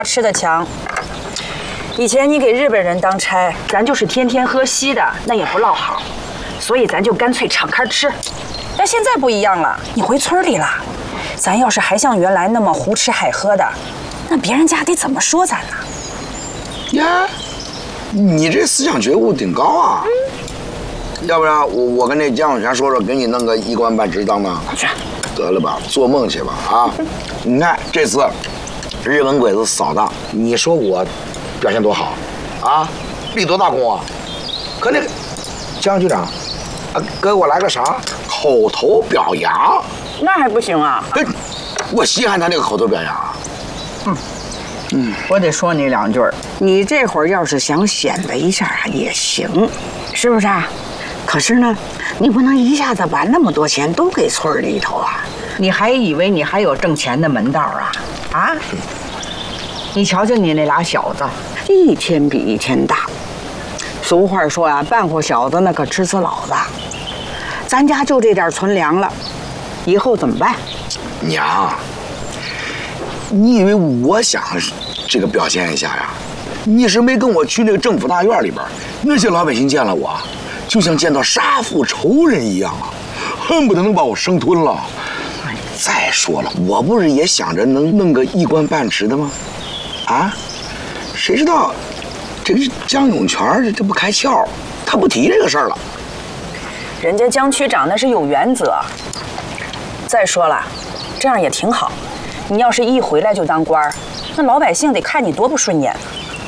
吃的强。以前你给日本人当差，咱就是天天喝稀的，那也不落好，所以咱就干脆敞开吃。但现在不一样了，你回村里了，咱要是还像原来那么胡吃海喝的，那别人家得怎么说咱呢？ 呀，你这思想觉悟挺高啊！要不然我跟那江永泉说，给你弄个一官半职当当。去，得了吧，做梦去吧啊！你看这次日本鬼子扫荡，你说我表现多好啊，立多大功啊！可那个江局长啊，给我来个啥口头表扬？ 那还不行啊！ 我稀罕他那个口头表扬啊！ 我得说你两句儿。你这会儿要是想显摆一下也行，是不是啊？可是呢，你不能一下子把那么多钱都给村里头啊！你还以为你还有挣钱的门道啊？啊！你瞧瞧你那俩小子，一天比一天大。俗话说呀，半户小子那可吃死老子。咱家就这点存粮了，以后怎么办？ 娘，你以为我想这个表现一下呀？你是没跟我去那个政府大院里边，那些老百姓见了我，就像见到杀父仇人一样啊，恨不得能把我生吞了。再说了，我不是也想着能弄个一官半职的吗？啊，谁知道这个江永泉这不开窍，他不提这个事儿了。 人家江区长那是有原则。再说了，这样也挺好。你要是一回来就当官儿，那老百姓得看你多不顺眼。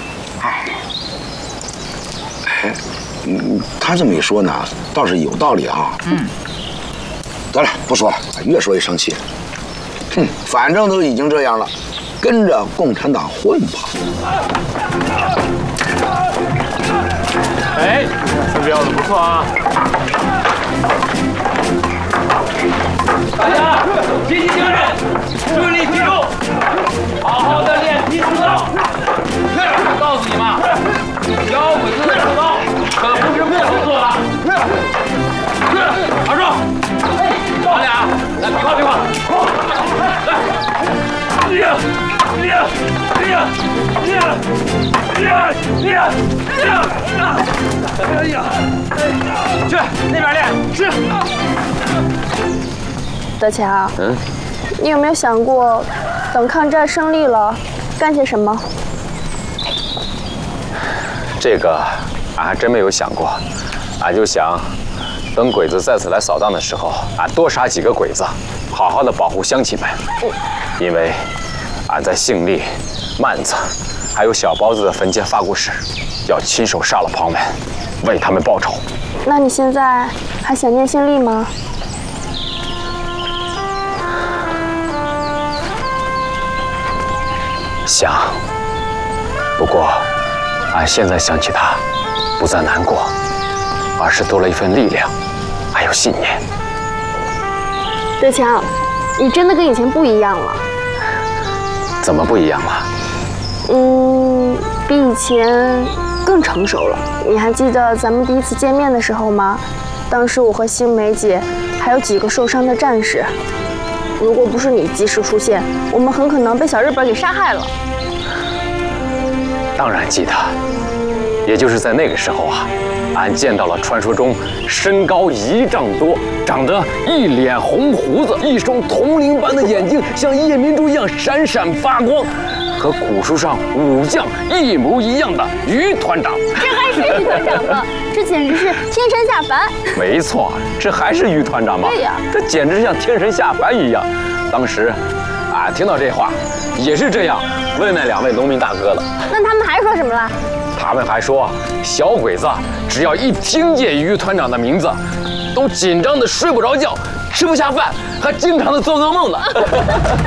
他这么一说呢，倒是有道理啊。得了，不说了，越说越生气。反正都已经这样了，跟着共产党混吧。 哎，这标的不错啊！大家集体精神，注意力集中，好好的练习出道。告诉你们，小鬼子的出道可不是木头做的。二叔，咱俩来比划比划。来，去那边练。是。 德强，你有没有想过，等抗战胜利了，干些什么？ 这个俺还真没有想过，俺就想，等鬼子再次来扫荡的时候，俺多杀几个鬼子，好好的保护乡亲们。因为俺在杏力、曼子，还有小包子的坟前发过誓，要亲手杀了旁门，为他们报仇。 那你现在还想念杏力吗？ 想，不过，俺现在想起他，不再难过，而是多了一份力量，还有信念。 德强，你真的跟以前不一样了。 怎么不一样了？ 比以前更成熟了。你还记得咱们第一次见面的时候吗？当时我和星梅姐还有几个受伤的战士，如果不是你及时出现，我们很可能被小日本给杀害了。 当然记得，也就是在那个时候啊，俺见到了传说中身高1丈多、长着一脸红胡子、一双铜铃般的眼睛像夜明珠一样闪闪发光，和古书上武将一模一样的于团长。 这还是于团长吗？这简直是天神下凡！ 没错，这还是于团长吗？ 对呀， 这简直像天神下凡一样。当时，俺听到这话，也是这样问那2位农民大哥了。 那他们还说什么了？ 他们还说，小鬼子只要一听见于团长的名字，都紧张的睡不着觉，吃不下饭，还经常的做噩梦呢。